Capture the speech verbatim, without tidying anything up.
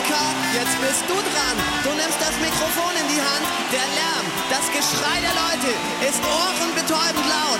Monika, jetzt bist du dran. Du nimmst das Mikrofon in die Hand. Der Lärm, das Geschrei der Leute ist ohrenbetäubend laut.